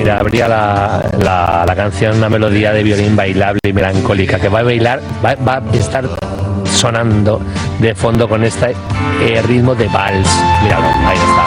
Mira, habría la canción, una melodía de violín bailable y melancólica que va a bailar, va a estar sonando de fondo con este ritmo de vals. Míralo, ahí está.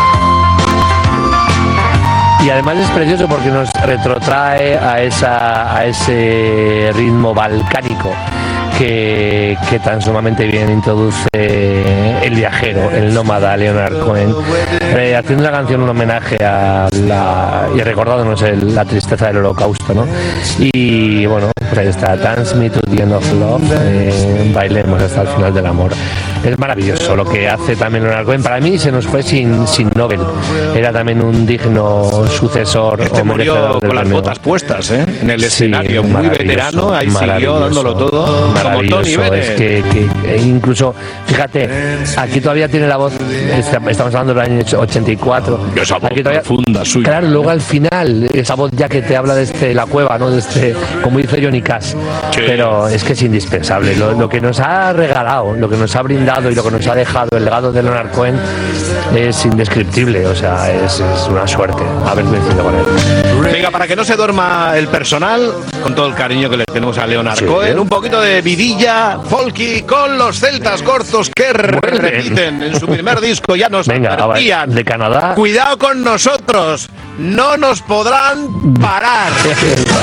Y además es precioso porque nos retrotrae a ese ritmo balcánico que tan sumamente bien introduce el viajero, el nómada Leonard Cohen, haciendo una canción, un homenaje y recordándonos la tristeza del holocausto, ¿no? Y bueno, pues ahí está, Dance Me to the End of Love, bailemos hasta el final del amor. Es maravilloso lo que hace también Leonard Cohen. Para mí se nos fue sin Nobel. Era también un digno sucesor. Murió con las botas puestas, en el escenario, muy veterano, ahí siguió dándolo todo. Como Tony Bennett. Es que incluso, fíjate, aquí todavía tiene la voz, estamos hablando del año 84. Esa voz aquí todavía, profunda suya. Claro, luego al final, esa voz ya que te habla de la cueva, ¿no? Como dice Johnny Cash. Sí. Pero es que es indispensable. Lo que nos ha regalado, lo que nos ha brindado y lo que nos ha dejado el legado de Leonard Cohen es indescriptible. O sea, es una suerte haber coincidido con él. Venga, para que no se duerma el personal, con todo el cariño que le tenemos a Leonard Cohen, un poquito de vidilla folky con los celtas cortos que repiten en su primer disco. Ya nos advertían. De Canadá. Cuidado con nosotros, no nos podrán parar.